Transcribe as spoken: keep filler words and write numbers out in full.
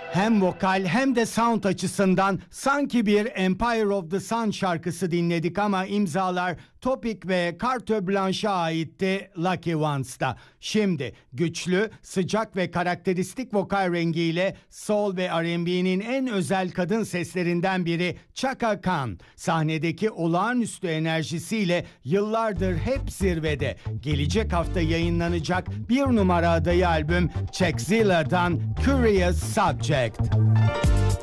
Hem vokal hem de sound açısından sanki bir Empire of the Sun şarkısı dinledik ama imzalar Topic ve Carte Blanche'a aitti Lucky Ones'ta. Şimdi güçlü, sıcak ve karakteristik vokal rengiyle soul ve R and B'nin en özel kadın seslerinden biri Chaka Khan. Sahnedeki olağanüstü enerjisiyle yıllardır hep zirvede. Gelecek hafta yayınlanacak bir numara adayı albüm Checkzilla'dan Curious Subject.